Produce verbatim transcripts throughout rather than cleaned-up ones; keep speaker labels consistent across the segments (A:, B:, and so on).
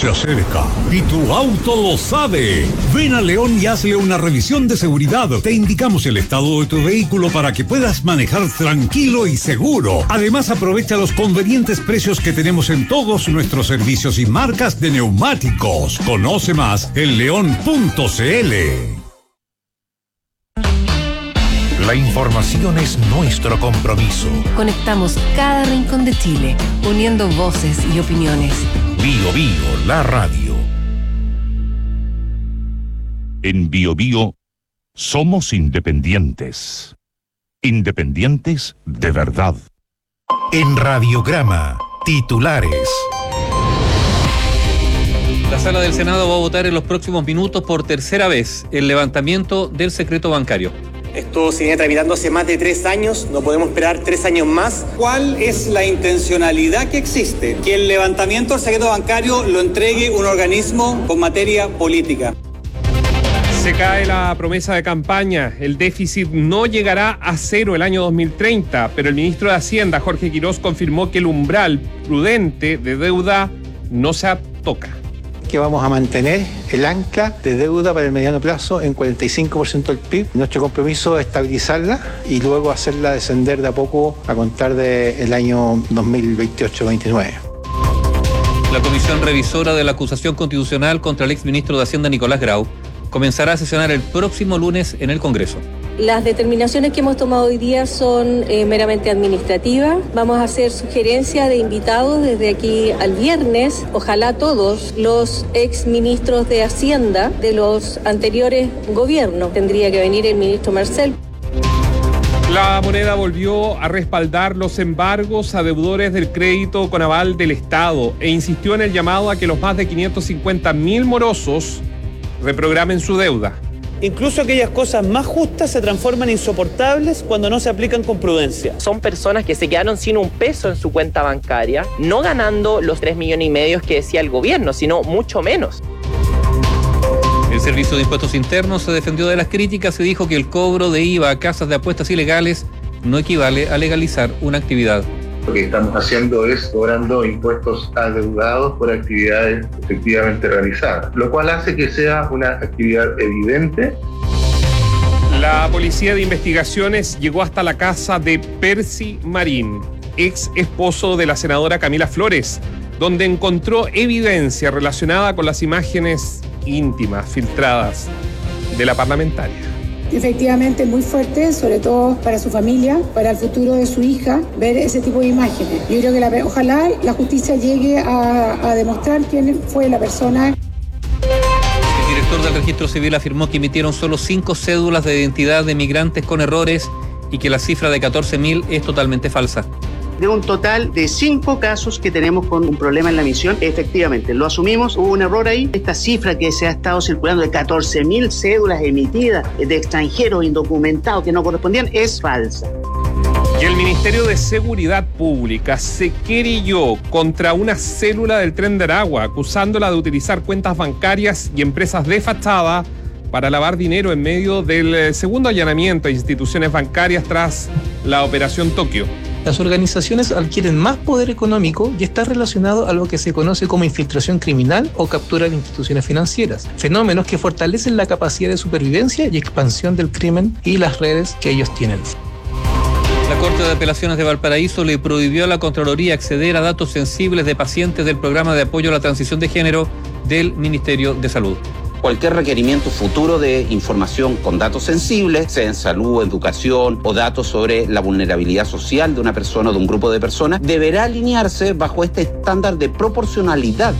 A: se acerca y tu auto lo sabe. Ven a León y hazle una revisión de seguridad. Te indicamos el estado de tu vehículo para que puedas manejar tranquilo y seguro. Además, aprovecha los convenientes precios que tenemos en todos nuestros servicios y marcas de neumáticos. Conoce más en león punto c l.
B: La información es nuestro compromiso.
C: Conectamos cada rincón de Chile, uniendo voces y opiniones.
B: Bio Bio, la radio. En Bio Bio somos independientes. Independientes de verdad. En Radiograma, titulares.
D: La Sala del Senado va a votar en los próximos minutos por tercera vez el levantamiento del secreto bancario.
E: Esto se viene tramitando hace más de tres años, no podemos esperar tres años más.
F: ¿Cuál es la intencionalidad que existe? Que el levantamiento del secreto bancario lo entregue un organismo con materia política.
G: Se cae la promesa de campaña. El déficit no llegará a cero el año dos mil treinta, pero el ministro de Hacienda, Jorge Quirós, confirmó que el umbral prudente de deuda no se toca.
H: Que vamos a mantener el ancla de deuda para el mediano plazo en cuarenta y cinco por ciento del P I B. Nuestro compromiso es estabilizarla y luego hacerla descender de a poco a contar del año dos mil veintiocho veintinueve.
D: La comisión revisora de la acusación constitucional contra el exministro de Hacienda, Nicolás Grau, comenzará a sesionar el próximo lunes en el Congreso.
I: Las determinaciones que hemos tomado hoy día son eh, meramente administrativas. Vamos a hacer sugerencias de invitados desde aquí al viernes. Ojalá todos los exministros de Hacienda de los anteriores gobiernos. Tendría que venir el ministro Marcel.
G: La Moneda volvió a respaldar los embargos a deudores del crédito con aval del Estado e insistió en el llamado a que los más de quinientos cincuenta mil morosos reprogramen su deuda.
J: Incluso aquellas cosas más justas se transforman insoportables cuando no se aplican con prudencia.
K: Son personas que se quedaron sin un peso en su cuenta bancaria, no ganando los tres millones y medio que decía el gobierno, sino mucho menos.
D: El Servicio de Impuestos Internos se defendió de las críticas y dijo que el cobro de I V A a casas de apuestas ilegales no equivale a legalizar una actividad.
L: Lo que estamos haciendo es cobrando impuestos adeudados por actividades efectivamente realizadas, lo cual hace que sea una actividad evidente.
G: La Policía de Investigaciones llegó hasta la casa de Percy Marín, ex esposo de la senadora Camila Flores, donde encontró evidencia relacionada con las imágenes íntimas filtradas de la parlamentaria.
M: Efectivamente muy fuerte, sobre todo para su familia, para el futuro de su hija, ver ese tipo de imágenes. Yo creo que la, ojalá la justicia llegue a, a demostrar quién fue la persona.
D: El director del Registro Civil afirmó que emitieron solo cinco cédulas de identidad de migrantes con errores y que la cifra de catorce mil es totalmente falsa.
N: De un total de cinco casos que tenemos con un problema en la emisión, efectivamente, lo asumimos, hubo un error ahí. Esta cifra que se ha estado circulando de catorce mil cédulas emitidas de extranjeros indocumentados que no correspondían es falsa.
G: Y el Ministerio de Seguridad Pública se querelló contra una célula del Tren de Aragua, acusándola de utilizar cuentas bancarias y empresas de fachada para lavar dinero en medio del segundo allanamiento a instituciones bancarias tras la Operación Tokio.
O: Las organizaciones adquieren más poder económico y está relacionado a lo que se conoce como infiltración criminal o captura de instituciones financieras, fenómenos que fortalecen la capacidad de supervivencia y expansión del crimen y las redes que ellos tienen.
D: La Corte de Apelaciones de Valparaíso le prohibió a la Contraloría acceder a datos sensibles de pacientes del programa de apoyo a la transición de género del Ministerio de Salud.
P: Cualquier requerimiento futuro de información con datos sensibles, sea en salud, educación o datos sobre la vulnerabilidad social de una persona o de un grupo de personas, deberá alinearse bajo este estándar de proporcionalidad.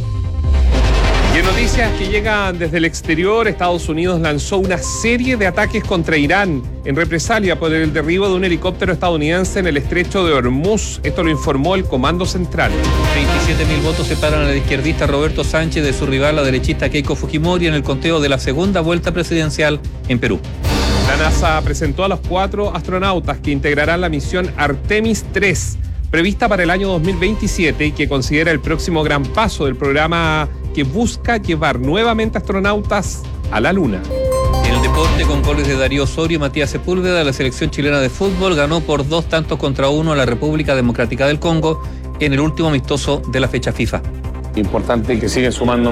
G: Y en noticias que llegan desde el exterior, Estados Unidos lanzó una serie de ataques contra Irán en represalia por el derribo de un helicóptero estadounidense en el estrecho de Hormuz. Esto lo informó el Comando Central.
D: veintisiete mil votos separan al izquierdista Roberto Sánchez de su rival, la derechista Keiko Fujimori, en el conteo de la segunda vuelta presidencial en Perú.
G: La NASA presentó a los cuatro astronautas que integrarán la misión Artemis tres, prevista para el año dos mil veintisiete y que considera el próximo gran paso del programa que busca llevar nuevamente astronautas a la Luna.
D: En el deporte, con goles de Darío Osorio y Matías Sepúlveda, la selección chilena de fútbol ganó por dos tantos contra uno a la República Democrática del Congo en el último amistoso de la fecha FIFA.
Q: Importante que siguen sumando